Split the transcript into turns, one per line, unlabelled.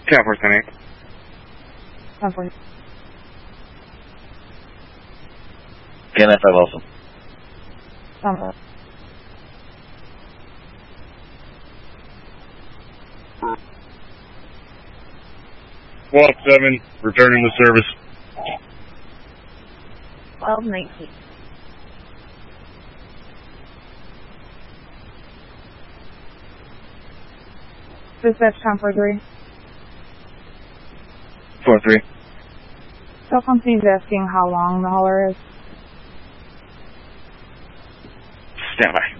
Tower 10-8.
10-4.
KNI 5 also.
10-4.
Squad 7, returning to service.
12-19. Dispatch 10-4-3.
4-3.
Cell company's asking how long the hauler is.
Stand by.